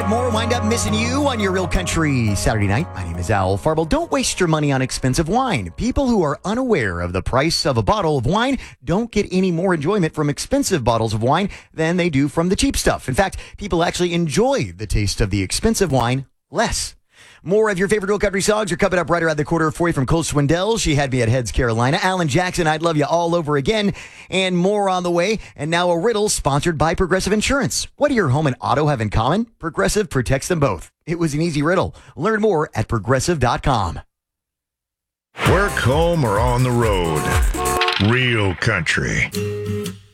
more. Wind up missing you on your Real Country Saturday night. My name is Al Farble. Don't waste your money on expensive wine. People who are unaware of the price of a bottle of wine don't get any more enjoyment from expensive bottles of wine than they do from the cheap stuff. In fact, people actually enjoy the taste of the expensive wine less. More of your favorite Real Country songs are coming up right around the corner for you from Cole Swindell. She had me at Heads, Carolina. Alan Jackson, I'd Love You All Over Again. And more on the way. And now a riddle sponsored by Progressive Insurance. What do your home and auto have in common? Progressive protects them both. It was an easy riddle. Learn more at Progressive.com. Work, home, or on the road. Real Country.